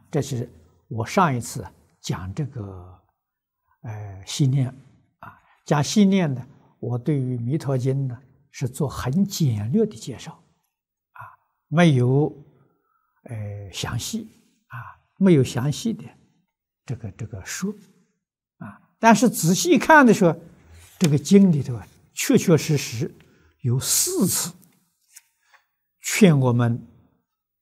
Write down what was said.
这是我上一次讲这个信念啊，讲信念呢，我对于《弥陀经》呢是做很简略的介绍啊，没有详细啊，没有详细的这个说啊，但是仔细看的时候，这个经里头确确实实有4次劝我们